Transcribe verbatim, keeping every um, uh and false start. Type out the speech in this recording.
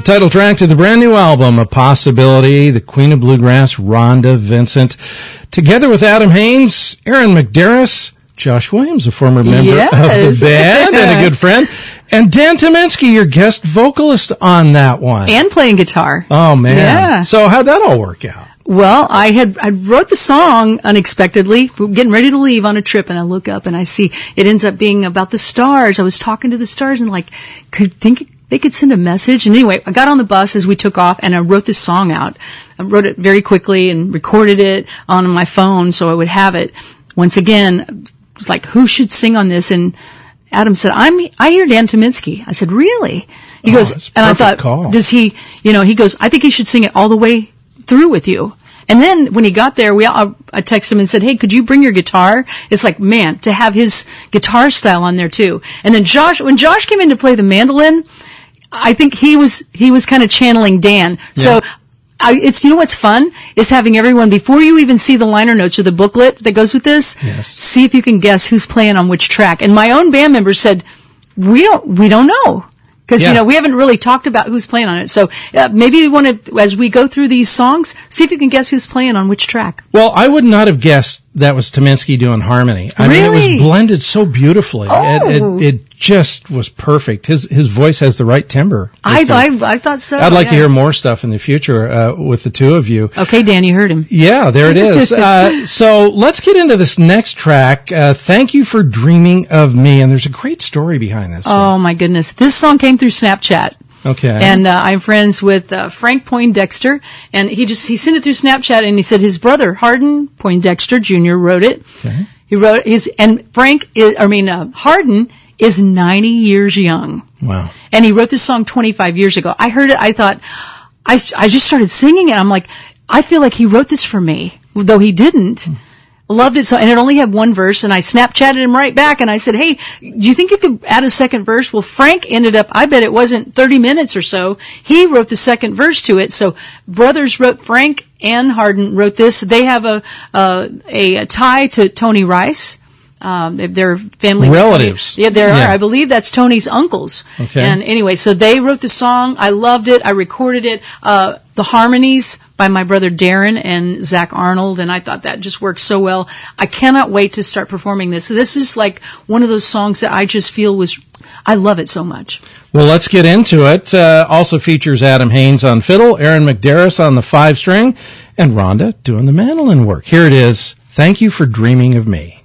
title track to the brand new album, A Possibility, the Queen of Bluegrass, Rhonda Vincent. Together with Adam Haynes, Aaron McDarris, Josh Williams, a former member yes. of the band and a good friend, and Dan Tyminski, your guest vocalist on that one. And playing guitar. Oh, man. Yeah. So how'd that all work out? Well, I had, I wrote the song unexpectedly. We're getting ready to leave on a trip, and I look up and I see it ends up being about the stars. I was talking to the stars and like, could think they could send a message. And anyway, I got on the bus as we took off and I wrote this song out. I wrote it very quickly and recorded it on my phone so I would have it. Once again, it was like, who should sing on this? And Adam said, I'm, I hear Dan Tyminski. I said, really? He oh, goes, and I thought, call. does he, you know, he goes, I think he should sing it all the way through with you. And then when he got there, we all, I texted him and said, hey, could you bring your guitar? It's like, man, to have his guitar style on there too. And then Josh, when Josh came in to play the mandolin, I think he was, he was kind of channeling Dan. Yeah. So I, it's, you know what's fun is having everyone, before you even see the liner notes or the booklet that goes with this, yes. see if you can guess who's playing on which track. And my own band members said, we don't, we don't know. Because, yeah. you know, we haven't really talked about who's playing on it. So uh, maybe you want to, as we go through these songs, see if you can guess who's playing on which track. Well, I would not have guessed that was Tyminski doing harmony. I really? mean, it was blended so beautifully. Oh. It, it, it just was perfect. His his voice has the right timbre. I, I, I thought so. I'd like yeah. to hear more stuff in the future uh, with the two of you. Okay, Dan, you heard him. Yeah, there it is. uh, so let's get into this next track. Uh, Thank You for Dreaming of Me. And there's a great story behind this. Oh, one. my goodness. This song came through Snapchat. Okay. And uh, I'm friends with uh, Frank Poindexter, and he just he sent it through Snapchat, and he said his brother Hardin Poindexter Junior wrote it. Okay. He wrote his, and Frank is, I mean uh, Hardin is ninety years young. Wow. And he wrote this song twenty-five years ago. I heard it. I thought, I I just started singing it. I'm like, I feel like he wrote this for me, though he didn't. Hmm. Loved it so, and it only had one verse, and I Snapchatted him right back, and I said, hey, do you think you could add a second verse? Well, Frank ended up, I bet it wasn't thirty minutes or so, he wrote the second verse to it, so brothers wrote, Frank and Hardin wrote this. They have a, uh, a, a tie to Tony Rice. Um, they're family relatives. Yeah, there yeah. are. I believe that's Tony's uncles. Okay. And anyway, so they wrote the song. I loved it. I recorded it. Uh, the harmonies by my brother Darren and Zach Arnold, and I thought that just worked so well. I cannot wait to start performing this. So this is like one of those songs that I just feel was, I love it so much. Well, let's get into it. Uh, also features Adam Haynes on fiddle, Aaron McDarris on the five string, and Rhonda doing the mandolin work. Here it is. Thank You for Dreaming of Me.